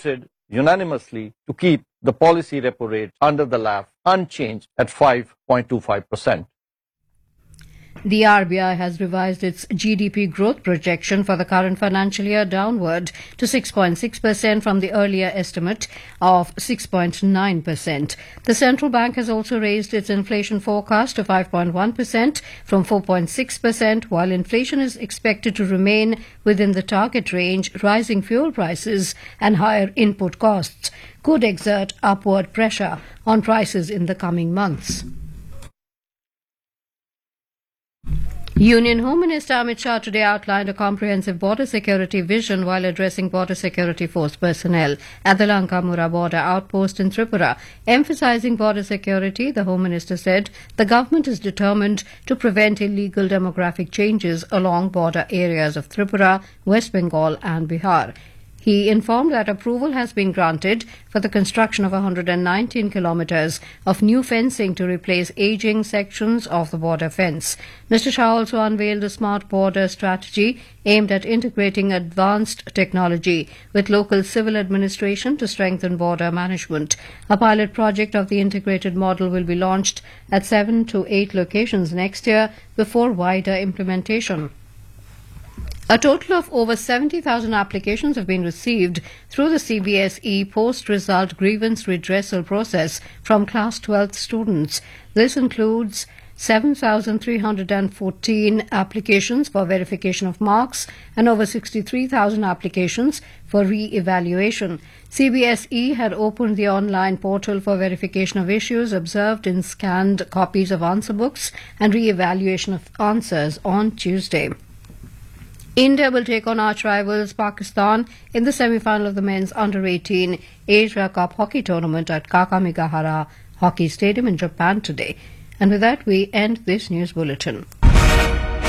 voted unanimously to keep the policy repo rate under the LAF unchanged at 5.25%. The RBI has revised its GDP growth projection for the current financial year downward to 6.6% from the earlier estimate of 6.9%. The central bank has also raised its inflation forecast to 5.1% from 4.6%, while inflation is expected to remain within the target range. Rising fuel prices and higher input costs could exert upward pressure on prices in the coming months. Union Home Minister Amit Shah today outlined a comprehensive border security vision while addressing Border Security Force personnel at the Lankamura border outpost in Tripura. Emphasizing border security, the Home Minister said the government is determined to prevent illegal demographic changes along border areas of Tripura, West Bengal and Bihar. He informed that approval has been granted for the construction of 119 kilometres of new fencing to replace ageing sections of the border fence. Mr. Shah also unveiled a smart border strategy aimed at integrating advanced technology with local civil administration to strengthen border management. A pilot project of the integrated model will be launched at 7 to 8 locations next year before wider implementation. A total of over 70,000 applications have been received through the CBSE post-result grievance redressal process from Class 12th students. This includes 7,314 applications for verification of marks and over 63,000 applications for re-evaluation. CBSE had opened the online portal for verification of issues observed in scanned copies of answer books and re-evaluation of answers on Tuesday. India will take on arch rivals Pakistan in the semi-final of the men's under-18 Asia Cup hockey tournament at Kakamigahara Hockey Stadium in Japan today. And with that, we end this news bulletin.